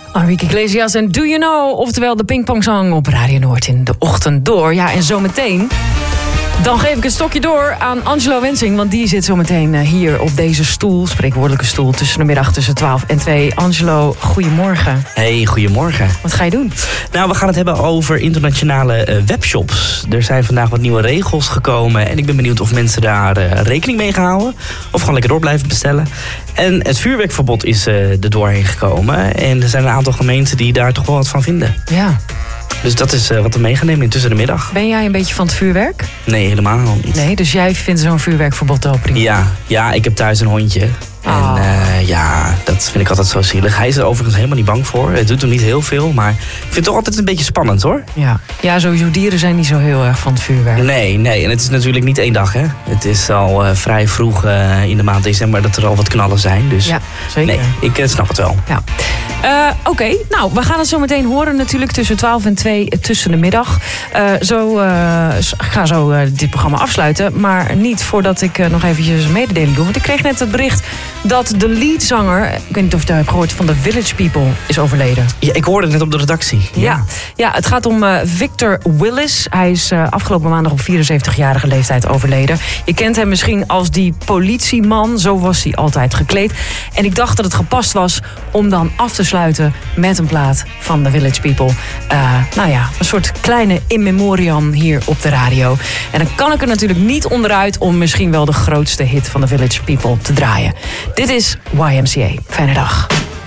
Enrique Iglesias en Do You Know, oftewel de pingpongzang op Radio Noord in de ochtend door. Ja, en zometeen, dan geef ik een stokje door aan Angelo Wensing, want die zit zometeen hier op deze stoel, spreekwoordelijke stoel, tussen de middag tussen 12 en 2. Angelo, goedemorgen. Hey, goedemorgen. Wat ga je doen? Nou, we gaan het hebben over internationale webshops. Er zijn vandaag wat nieuwe regels gekomen en ik ben benieuwd of mensen daar rekening mee gaan houden. Of gewoon lekker door blijven bestellen. En het vuurwerkverbod is er doorheen gekomen. En er zijn een aantal gemeenten die daar toch wel wat van vinden. Ja. Dus dat is wat we meegenomen tussen de middag. Ben jij een beetje van het vuurwerk? Nee, helemaal niet. Nee, dus jij vindt zo'n vuurwerkverbod wel prima? Ja, ik heb thuis een hondje. En dat vind ik altijd zo zielig. Hij is er overigens helemaal niet bang voor. Het doet hem niet heel veel, maar ik vind het toch altijd een beetje spannend, hoor. Ja, sowieso dieren zijn niet zo heel erg van het vuurwerk. Nee, en het is natuurlijk niet één dag, hè. Het is al vrij vroeg in de maand december dat er al wat knallen zijn. Dus ja, zeker. Nee, ik snap het wel. Ja. Oké, nou, we gaan het zo meteen horen natuurlijk tussen 12 en 2 tussen de middag. Ik ga zo dit programma afsluiten, maar niet voordat ik nog eventjes een mededeling doe. Want ik kreeg net het bericht dat de leadzanger, ik weet niet of je het hebt gehoord, van The Village People is overleden. Ja, ik hoorde het net op de redactie. Ja, het gaat om Victor Willis. Hij is afgelopen maandag op 74-jarige leeftijd overleden. Je kent hem misschien als die politieman, zo was hij altijd gekleed. En ik dacht dat het gepast was om dan af te sluiten met een plaat van The Village People. Een soort kleine in memoriam hier op de radio. En dan kan ik er natuurlijk niet onderuit om misschien wel de grootste hit van The Village People te draaien. Dit is YMCA. Fijne dag.